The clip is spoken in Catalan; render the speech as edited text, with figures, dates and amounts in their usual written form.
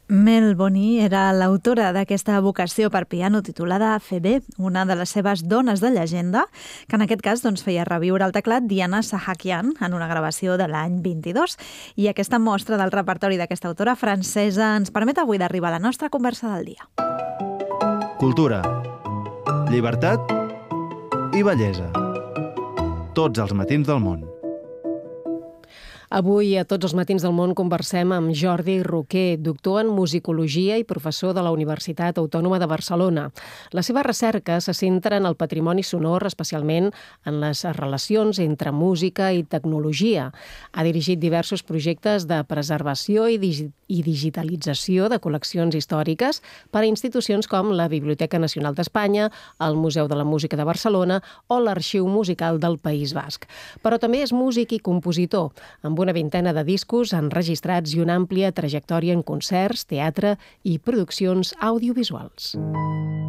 Mel Boni era l'autora d'aquesta vocació per piano titulada Phoebe, una de les seves dones de llegenda, que en aquest cas feia reviure el teclat Diana Sahakian en una gravació de l'any 22. I aquesta mostra del repertori d'aquesta autora francesa ens permet avui d'arribar a la nostra conversa del dia. Cultura, llibertat i bellesa. Tots els matins del món. Avui, a Tots els matins del món, conversem amb Jordi Roquer, doctor en musicologia i professor de la Universitat Autònoma de Barcelona. La seva recerca se centra en el patrimoni sonor, especialment en les relacions entre música i tecnologia. Ha dirigit diversos projectes de preservació i digitalització de col·leccions històriques per a institucions com la Biblioteca Nacional d'Espanya, el Museu de la Música de Barcelona o l'Arxiu Musical del País Basc. Però també és músic i compositor, amb una vintena de discos enregistrats i una àmplia trajectòria en concerts, teatre i produccions audiovisuals.